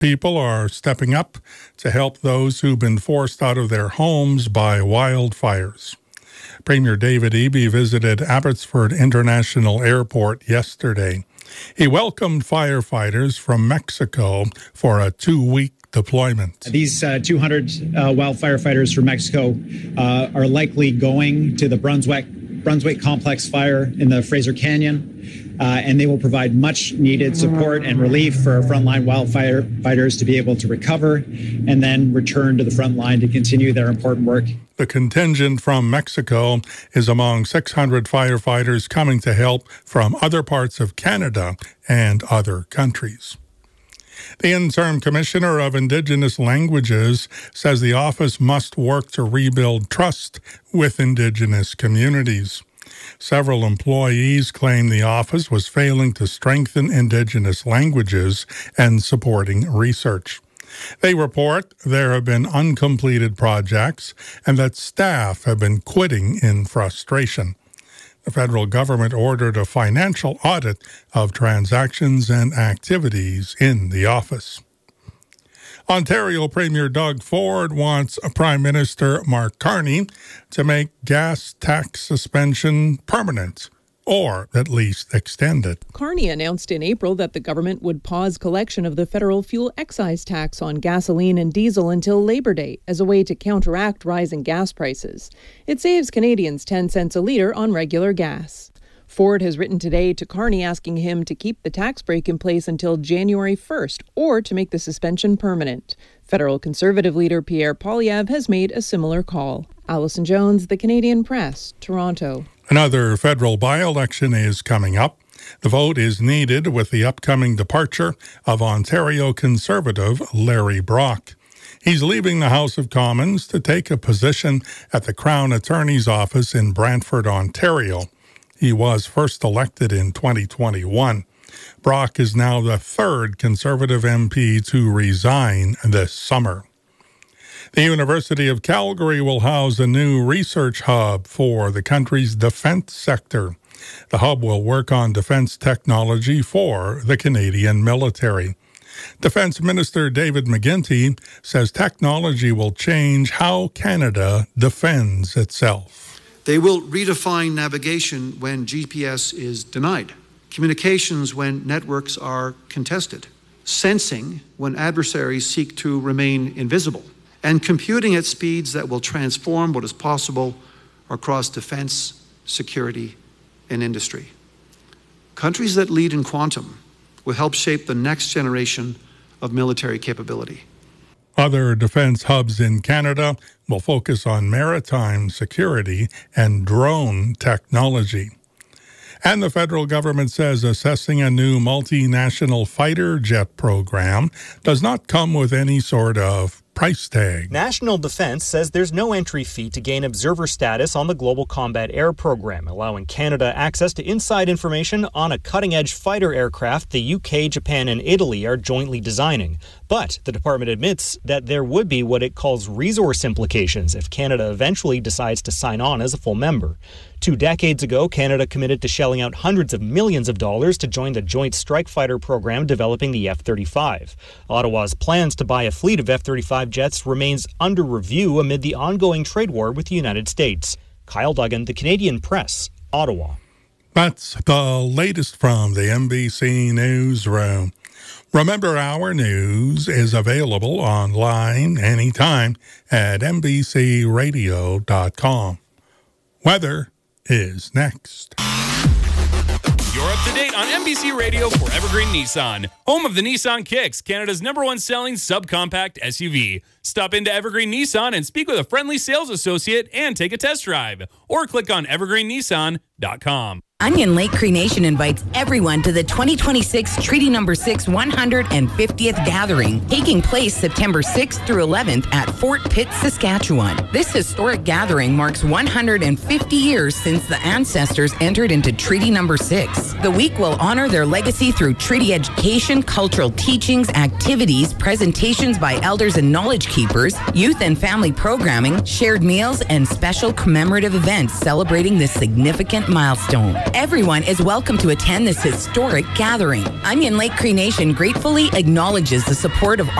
People are stepping up to help those who've been forced out of their homes by wildfires. Premier David Eby visited Abbotsford International Airport yesterday. He welcomed firefighters from Mexico for a 2-week deployment. These 200 wildfirefighters from Mexico are likely going to the Brunswick Complex fire in the Fraser Canyon, and they will provide much needed support and relief for our frontline wildfighters to be able to recover and then return to the front line to continue their important work. The contingent from Mexico is among 600 firefighters coming to help from other parts of Canada and other countries. The Interim Commissioner of Indigenous Languages says the office must work to rebuild trust with Indigenous communities. Several employees claim the office was failing to strengthen Indigenous languages and supporting research. They report there have been uncompleted projects and that staff have been quitting in frustration. The federal government ordered a financial audit of transactions and activities in the office. Ontario Premier Doug Ford wants Prime Minister Mark Carney to make gas tax suspension permanent, or at least extend it. Carney announced in April that the government would pause collection of the federal fuel excise tax on gasoline and diesel until Labor Day as a way to counteract rising gas prices. It saves Canadians 10 cents a litre on regular gas. Ford has written today to Carney asking him to keep the tax break in place until January 1st or to make the suspension permanent. Federal Conservative leader Pierre Poilievre has made a similar call. Alison Jones, The Canadian Press, Toronto. Another federal by-election is coming up. The vote is needed with the upcoming departure of Ontario Conservative Larry Brock. He's leaving the House of Commons to take a position at the Crown Attorney's Office in Brantford, Ontario. He was first elected in 2021. Brock is now the third Conservative MP to resign this summer. The University of Calgary will house a new research hub for the country's defense sector. The hub will work on defense technology for the Canadian military. Defense Minister David McGuinty says technology will change how Canada defends itself. They will redefine navigation when GPS is denied, communications when networks are contested, sensing when adversaries seek to remain invisible, and computing at speeds that will transform what is possible across defense, security, and industry. Countries that lead in quantum will help shape the next generation of military capability. Other defense hubs in Canada will focus on maritime security and drone technology. And the federal government says assessing a new multinational fighter jet program does not come with any sort of price tag. National Defence says there's no entry fee to gain observer status on the Global Combat Air Program, allowing Canada access to inside information on a cutting-edge fighter aircraft the UK, Japan, and Italy are jointly designing. But the department admits that there would be what it calls resource implications if Canada eventually decides to sign on as a full member. 2 decades ago, Canada committed to shelling out hundreds of millions of dollars to join the Joint Strike Fighter program developing the F-35. Ottawa's plans to buy a fleet of F-35 jets remains under review amid the ongoing trade war with the United States. Kyle Duggan, The Canadian Press, Ottawa. That's the latest from the NBC Newsroom. Remember, our news is available online anytime at NBCRadio.com. Weather is next. You're up to date on NBC Radio for Evergreen Nissan, home of the Nissan Kicks, Canada's #1 selling subcompact SUV. Stop into Evergreen Nissan and speak with a friendly sales associate and take a test drive, or click on evergreennissan.com. Onion Lake Cremation invites everyone to the 2026 Treaty No. 6 150th Gathering, taking place September 6th through 11th at Fort Pitt, Saskatchewan. This historic gathering marks 150 years since the ancestors entered into Treaty No. 6. The week will honor their legacy through treaty education, cultural teachings, activities, presentations by elders and knowledge keepers, youth and family programming, shared meals, and special commemorative events celebrating this significant milestone. Everyone is welcome to attend this historic gathering. Onion Lake Cree Nation gratefully acknowledges the support of